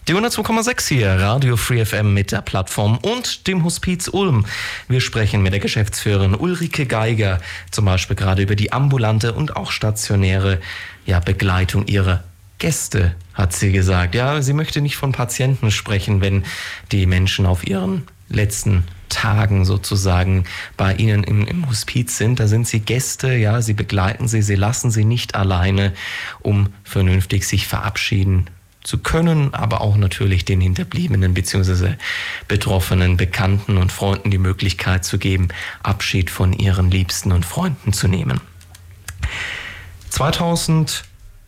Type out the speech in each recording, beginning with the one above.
Die 102,6 hier, Radio Free FM mit der Plattform und dem Hospiz Ulm. Wir sprechen mit der Geschäftsführerin Ulrike Geiger, zum Beispiel gerade über die ambulante und auch stationäre Begleitung ihrer Gäste, hat sie gesagt. Ja, sie möchte nicht von Patienten sprechen, wenn die Menschen auf ihren letzten Tagen sozusagen bei Ihnen im Hospiz sind. Da sind Sie Gäste, ja, Sie begleiten sie, Sie lassen sie nicht alleine, um vernünftig sich verabschieden zu können, aber auch natürlich den Hinterbliebenen bzw. betroffenen Bekannten und Freunden die Möglichkeit zu geben, Abschied von ihren Liebsten und Freunden zu nehmen. 2007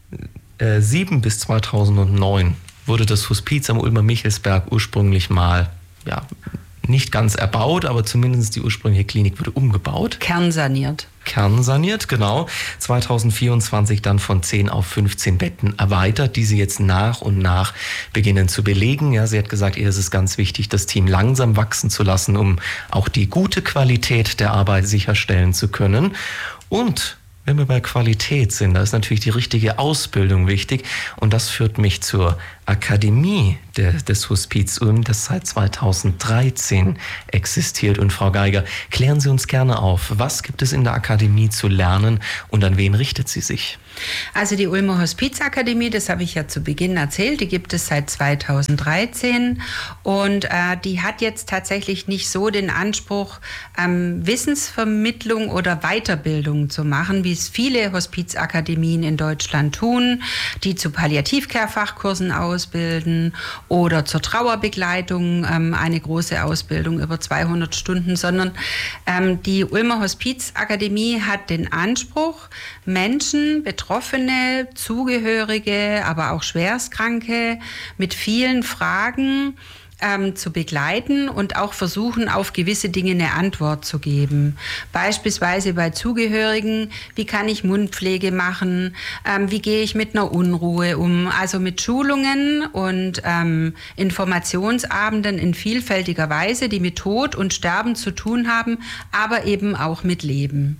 bis 2009 wurde das Hospiz am Ulmer Michelsberg ursprünglich mal nicht ganz erbaut, aber zumindest die ursprüngliche Klinik wurde umgebaut. Kernsaniert, genau. 2024 dann von 10 auf 15 Betten erweitert, die sie jetzt nach und nach beginnen zu belegen. Ja, sie hat gesagt, ihr ist es ganz wichtig, das Team langsam wachsen zu lassen, um auch die gute Qualität der Arbeit sicherstellen zu können. Und wenn wir bei Qualität sind, da ist natürlich die richtige Ausbildung wichtig. Und das führt mich zur Akademie des Hospiz Ulm, das seit 2013 existiert. Und Frau Geiger, klären Sie uns gerne auf, was gibt es in der Akademie zu lernen und an wen richtet sie sich? Also die Ulmer Hospizakademie, das habe ich ja zu Beginn erzählt, die gibt es seit 2013 und die hat jetzt tatsächlich nicht so den Anspruch, Wissensvermittlung oder Weiterbildung zu machen, wie es viele Hospizakademien in Deutschland tun, die zu Palliativcare-Fachkursen ausbilden oder zur Trauerbegleitung eine große Ausbildung über 200 Stunden, sondern die Ulmer Hospizakademie hat den Anspruch, Menschen, Betroffene, Zugehörige, aber auch Schwerstkranke mit vielen Fragen zu begleiten und auch versuchen, auf gewisse Dinge eine Antwort zu geben. Beispielsweise bei Zugehörigen, wie kann ich Mundpflege machen, wie gehe ich mit einer Unruhe um, also mit Schulungen und Informationsabenden in vielfältiger Weise, die mit Tod und Sterben zu tun haben, aber eben auch mit Leben.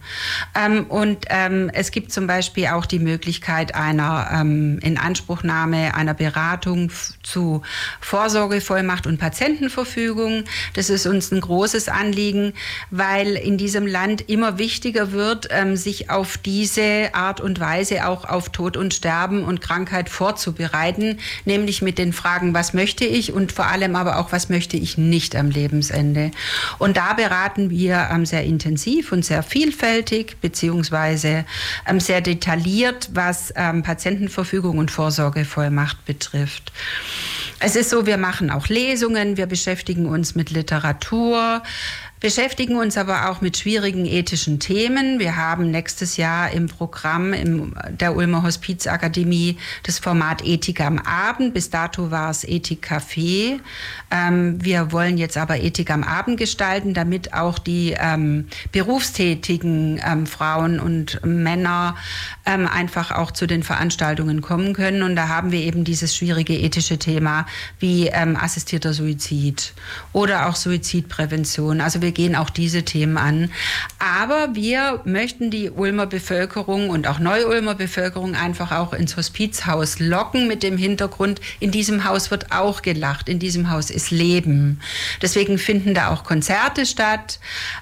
Es gibt zum Beispiel auch die Möglichkeit einer Inanspruchnahme einer Beratung zu Vorsorgevollmacht und Patientenverfügung. Das ist uns ein großes Anliegen, weil in diesem Land immer wichtiger wird, sich auf diese Art und Weise auch auf Tod und Sterben und Krankheit vorzubereiten, nämlich mit den Fragen, was möchte ich und vor allem aber auch, was möchte ich nicht am Lebensende. Und da beraten wir sehr intensiv und sehr vielfältig, beziehungsweise sehr detailliert, was Patientenverfügung und Vorsorgevollmacht betrifft. Es ist so, wir machen auch Lesungen, wir beschäftigen uns mit Literatur, beschäftigen uns aber auch mit schwierigen ethischen Themen. Wir haben nächstes Jahr im Programm der Ulmer Hospizakademie das Format Ethik am Abend. Bis dato war es Ethik-Café. Wir wollen jetzt aber Ethik am Abend gestalten, damit auch die berufstätigen Frauen und Männer einfach auch zu den Veranstaltungen kommen können. Und da haben wir eben dieses schwierige ethische Thema wie assistierter Suizid oder auch Suizidprävention. Also wir gehen auch diese Themen an. Aber wir möchten die Ulmer Bevölkerung und auch Neu-Ulmer Bevölkerung einfach auch ins Hospizhaus locken mit dem Hintergrund, in diesem Haus wird auch gelacht, in diesem Haus ist Leben. Deswegen finden da auch Konzerte statt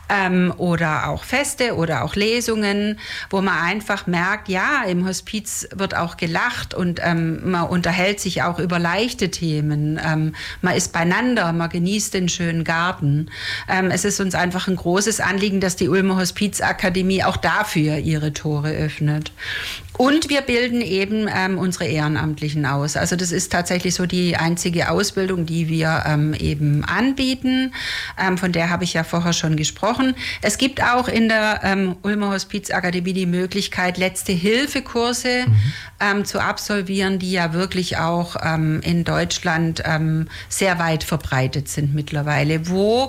oder auch Feste oder auch Lesungen, wo man einfach merkt, ja, im Hospiz wird auch gelacht und man unterhält sich auch über leichte Themen. Man ist beieinander, man genießt den schönen Garten. Es ist uns einfach ein großes Anliegen, dass die Ulmer Hospizakademie auch dafür ihre Tore öffnet. Und wir bilden eben unsere Ehrenamtlichen aus. Also das ist tatsächlich so die einzige Ausbildung, die wir eben anbieten. Von der habe ich ja vorher schon gesprochen. Es gibt auch in der Ulmer Hospizakademie die Möglichkeit, Letzte-Hilfe-Kurse zu absolvieren, die ja wirklich auch in Deutschland sehr weit verbreitet sind mittlerweile, wo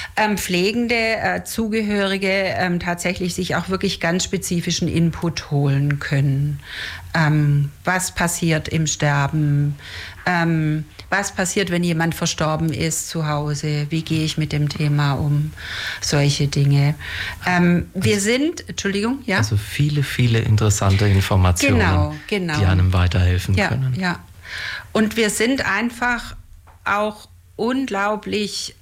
pflegende Zugehörige tatsächlich sich auch wirklich ganz spezifischen Input holen können. Was passiert im Sterben? Was passiert, wenn jemand verstorben ist zu Hause? Wie gehe ich mit dem Thema um? Solche Dinge. Wir sind, Entschuldigung, Also viele interessante Informationen, genau. die einem weiterhelfen können. Ja. Und wir sind einfach auch unglaublich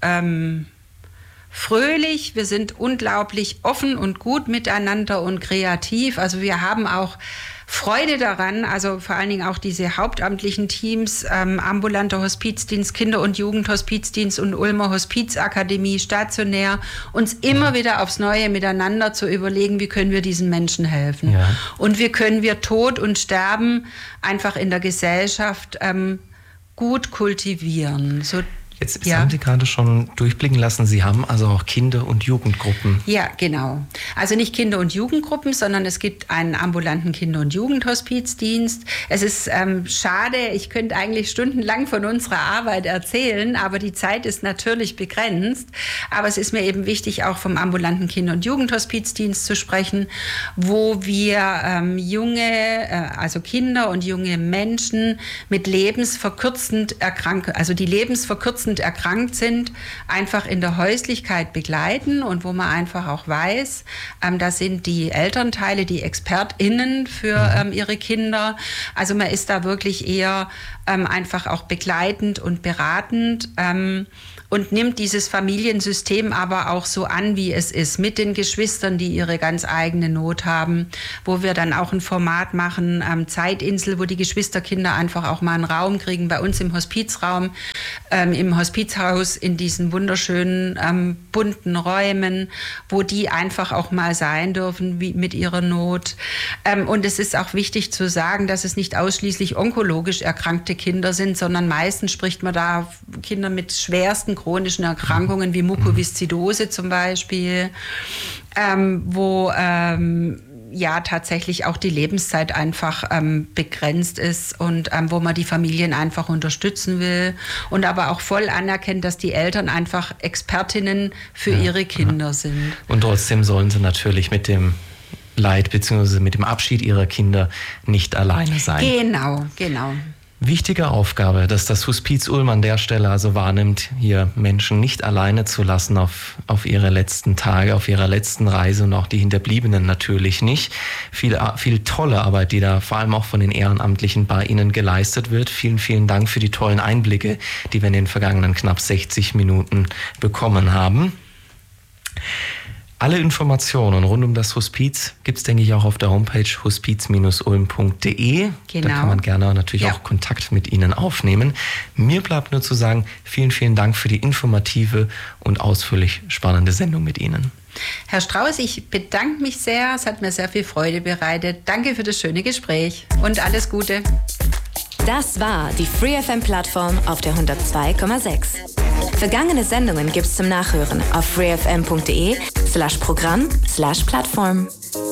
fröhlich, wir sind unglaublich offen und gut miteinander und kreativ. Also wir haben auch Freude daran, also vor allen Dingen auch diese hauptamtlichen Teams, ambulanter Hospizdienst, Kinder- und Jugendhospizdienst und Ulmer Hospizakademie, stationär, uns immer wieder aufs Neue miteinander zu überlegen, wie können wir diesen Menschen helfen. Ja. Und wie können wir Tod und Sterben einfach in der Gesellschaft gut kultivieren. Jetzt haben Sie gerade schon durchblicken lassen, Sie haben also auch Kinder- und Jugendgruppen. Ja, genau. Also nicht Kinder- und Jugendgruppen, sondern es gibt einen ambulanten Kinder- und Jugendhospizdienst. Es ist schade, ich könnte eigentlich stundenlang von unserer Arbeit erzählen, aber die Zeit ist natürlich begrenzt. Aber es ist mir eben wichtig, auch vom ambulanten Kinder- und Jugendhospizdienst zu sprechen, wo wir also Kinder und junge Menschen mit lebensverkürzend Erkrankungen, also die lebensverkürzend erkrankt sind, einfach in der Häuslichkeit begleiten und wo man einfach auch weiß, da sind die Elternteile, die ExpertInnen für ihre Kinder. Also man ist da wirklich eher einfach auch begleitend und beratend und nimmt dieses Familiensystem aber auch so an, wie es ist, mit den Geschwistern, die ihre ganz eigene Not haben, wo wir dann auch ein Format machen, Zeitinsel, wo die Geschwisterkinder einfach auch mal einen Raum kriegen, bei uns im Hospizraum, im Hospizhaus, in diesen wunderschönen, bunten Räumen, wo die einfach auch mal sein dürfen, wie mit ihrer Not. Und es ist auch wichtig zu sagen, dass es nicht ausschließlich onkologisch erkrankte Kinder sind, sondern meistens spricht man da Kinder mit schwersten chronischen Erkrankungen wie Mukoviszidose zum Beispiel, wo tatsächlich auch die Lebenszeit einfach begrenzt ist und wo man die Familien einfach unterstützen will und aber auch voll anerkennt, dass die Eltern einfach Expertinnen für ihre Kinder sind. Und trotzdem sollen sie natürlich mit dem Leid bzw. mit dem Abschied ihrer Kinder nicht alleine sein. Genau. Wichtige Aufgabe, dass das Hospiz Ulm an der Stelle also wahrnimmt, hier Menschen nicht alleine zu lassen auf ihre letzten Tage, auf ihrer letzten Reise und auch die Hinterbliebenen natürlich nicht. Viel tolle Arbeit, die da vor allem auch von den Ehrenamtlichen bei Ihnen geleistet wird. Vielen, vielen Dank für die tollen Einblicke, die wir in den vergangenen knapp 60 Minuten bekommen haben. Alle Informationen rund um das Hospiz gibt es, denke ich, auch auf der Homepage hospiz-ulm.de. Genau. Da kann man gerne natürlich auch Kontakt mit Ihnen aufnehmen. Mir bleibt nur zu sagen, vielen, vielen Dank für die informative und ausführlich spannende Sendung mit Ihnen. Herr Strauß, ich bedanke mich sehr. Es hat mir sehr viel Freude bereitet. Danke für das schöne Gespräch und alles Gute. Das war die FreeFM-Plattform auf der 102,6. Vergangene Sendungen gibt's zum Nachhören auf freefm.de/Programm/Plattform.